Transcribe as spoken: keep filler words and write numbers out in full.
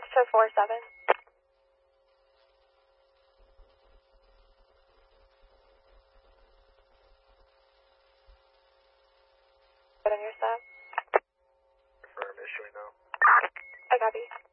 Dispatch to four seven. Good on your stop. Confirm issuing now. I copy.